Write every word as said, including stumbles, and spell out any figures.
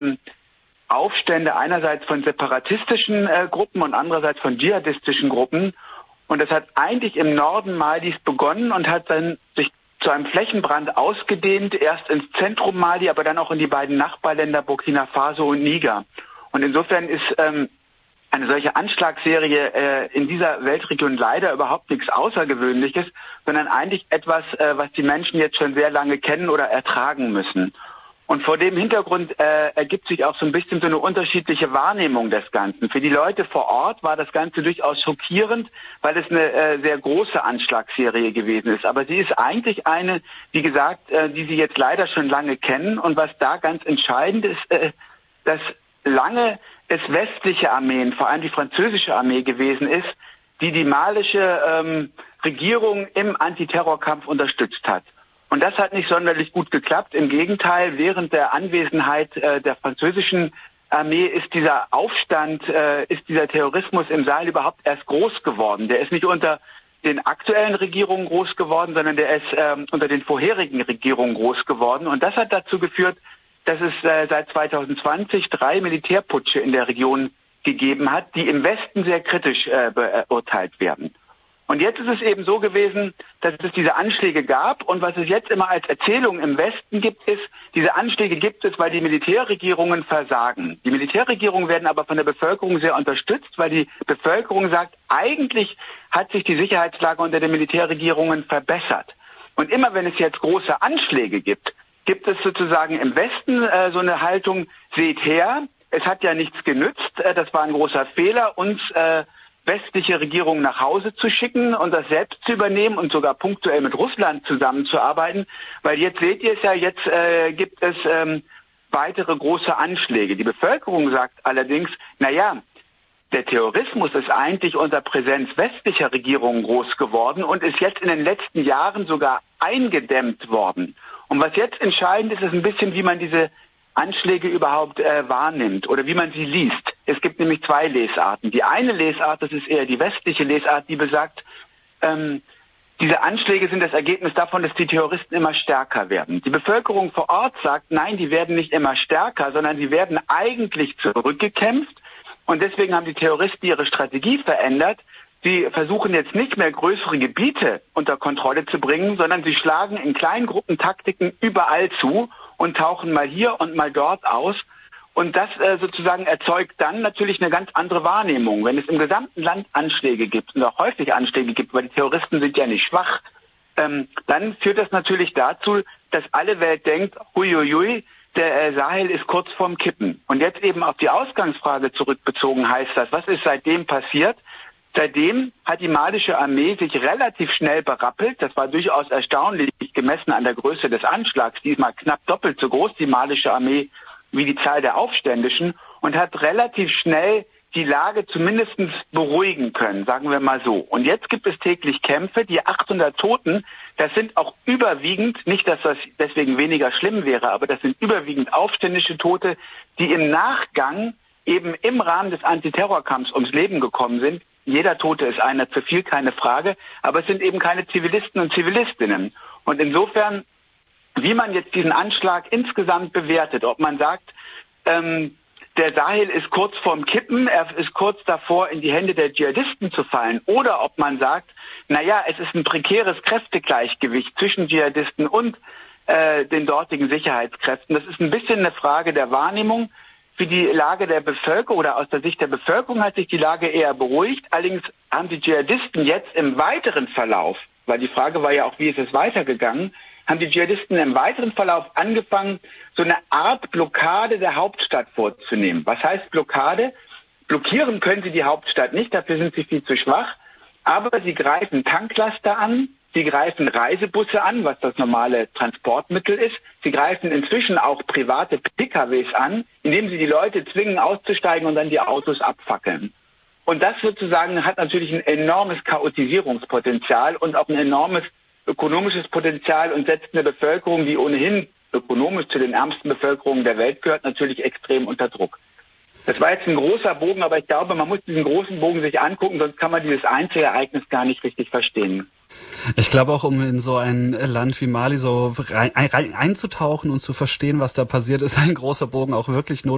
Aufstände einerseits von separatistischen äh, Gruppen und andererseits von dschihadistischen Gruppen. Und das hat eigentlich im Norden Malis begonnen und hat dann sich zu einem Flächenbrand ausgedehnt, erst ins Zentrum Mali, aber dann auch in die beiden Nachbarländer Burkina Faso und Niger. Und insofern ist ähm, eine solche Anschlagsserie äh, in dieser Weltregion leider überhaupt nichts Außergewöhnliches, sondern eigentlich etwas, äh, was die Menschen jetzt schon sehr lange kennen oder ertragen müssen. Und vor dem Hintergrund äh, ergibt sich auch so ein bisschen so eine unterschiedliche Wahrnehmung des Ganzen. Für die Leute vor Ort war das Ganze durchaus schockierend, weil es eine äh, sehr große Anschlagsserie gewesen ist. Aber sie ist eigentlich eine, wie gesagt, äh, die sie jetzt leider schon lange kennen. Und was da ganz entscheidend ist, äh, dass lange es westliche Armeen, vor allem die französische Armee gewesen ist, die die malische ähm, Regierung im Antiterrorkampf unterstützt hat. Und das hat nicht sonderlich gut geklappt. Im Gegenteil, während der Anwesenheit äh, der französischen Armee ist dieser Aufstand, äh, ist dieser Terrorismus im Sahel überhaupt erst groß geworden. Der ist nicht unter den aktuellen Regierungen groß geworden, sondern der ist äh, unter den vorherigen Regierungen groß geworden. Und das hat dazu geführt, dass es äh, seit zwanzig zwanzig drei Militärputsche in der Region gegeben hat, die im Westen sehr kritisch äh, beurteilt werden. Und jetzt ist es eben so gewesen, dass es diese Anschläge gab. Und was es jetzt immer als Erzählung im Westen gibt, ist, diese Anschläge gibt es, weil die Militärregierungen versagen. Die Militärregierungen werden aber von der Bevölkerung sehr unterstützt, weil die Bevölkerung sagt, eigentlich hat sich die Sicherheitslage unter den Militärregierungen verbessert. Und immer wenn es jetzt große Anschläge gibt, gibt es sozusagen im Westen äh, so eine Haltung, seht her, es hat ja nichts genützt, äh, das war ein großer Fehler, uns äh, westliche Regierungen nach Hause zu schicken und das selbst zu übernehmen und sogar punktuell mit Russland zusammenzuarbeiten, weil jetzt seht ihr es ja, jetzt äh, gibt es ähm, weitere große Anschläge. Die Bevölkerung sagt allerdings, naja, der Terrorismus ist eigentlich unter Präsenz westlicher Regierungen groß geworden und ist jetzt in den letzten Jahren sogar eingedämmt worden. Und was jetzt entscheidend ist, ist ein bisschen, wie man diese Anschläge überhaupt äh, wahrnimmt oder wie man sie liest. Es gibt nämlich zwei Lesarten. Die eine Lesart, das ist eher die westliche Lesart, die besagt, ähm, diese Anschläge sind das Ergebnis davon, dass die Terroristen immer stärker werden. Die Bevölkerung vor Ort sagt, nein, die werden nicht immer stärker, sondern sie werden eigentlich zurückgekämpft. Und deswegen haben die Terroristen ihre Strategie verändert. Sie versuchen jetzt nicht mehr größere Gebiete unter Kontrolle zu bringen, sondern sie schlagen in kleinen Gruppentaktiken überall zu und tauchen mal hier und mal dort aus. Und das äh, sozusagen erzeugt dann natürlich eine ganz andere Wahrnehmung. Wenn es im gesamten Land Anschläge gibt und auch häufig Anschläge gibt, weil die Terroristen sind ja nicht schwach, ähm, dann führt das natürlich dazu, dass alle Welt denkt, huiuiui, der äh, Sahel ist kurz vorm Kippen. Und jetzt eben auf die Ausgangsfrage zurückbezogen heißt das, was ist seitdem passiert? Seitdem hat die malische Armee sich relativ schnell berappelt. Das war durchaus erstaunlich, gemessen an der Größe des Anschlags. Diesmal knapp doppelt so groß, die malische Armee, wie die Zahl der Aufständischen, und hat relativ schnell die Lage zumindest beruhigen können, sagen wir mal so. Und jetzt gibt es täglich Kämpfe. Die achthundert Toten, das sind auch überwiegend, nicht dass das deswegen weniger schlimm wäre, aber das sind überwiegend aufständische Tote, die im Nachgang eben im Rahmen des Antiterrorkampfs ums Leben gekommen sind. Jeder Tote ist einer zu viel, keine Frage, aber es sind eben keine Zivilisten und Zivilistinnen. Und insofern, wie man jetzt diesen Anschlag insgesamt bewertet, ob man sagt, ähm, der Sahel ist kurz vorm Kippen, er ist kurz davor, in die Hände der Dschihadisten zu fallen, oder ob man sagt, naja, es ist ein prekäres Kräftegleichgewicht zwischen Dschihadisten und äh, den dortigen Sicherheitskräften. Das ist ein bisschen eine Frage der Wahrnehmung. Für die Lage der Bevölkerung oder aus der Sicht der Bevölkerung hat sich die Lage eher beruhigt. Allerdings haben die Dschihadisten jetzt im weiteren Verlauf, weil die Frage war ja auch, wie ist es weitergegangen, haben die Dschihadisten im weiteren Verlauf angefangen, so eine Art Blockade der Hauptstadt vorzunehmen. Was heißt Blockade? Blockieren können sie die Hauptstadt nicht, dafür sind sie viel zu schwach, aber sie greifen Tanklaster an, sie greifen Reisebusse an, was das normale Transportmittel ist. Sie greifen inzwischen auch private P K Ws an, indem sie die Leute zwingen, auszusteigen und dann die Autos abfackeln. Und das sozusagen hat natürlich ein enormes Chaotisierungspotenzial und auch ein enormes ökonomisches Potenzial und setzt eine Bevölkerung, die ohnehin ökonomisch zu den ärmsten Bevölkerungen der Welt gehört, natürlich extrem unter Druck. Das war jetzt ein großer Bogen, aber ich glaube, man muss diesen großen Bogen sich angucken, sonst kann man dieses Einzelereignis gar nicht richtig verstehen. Ich glaube auch, um in so ein Land wie Mali so rein, rein, einzutauchen und zu verstehen, was da passiert, ist ein großer Bogen auch wirklich notwendig.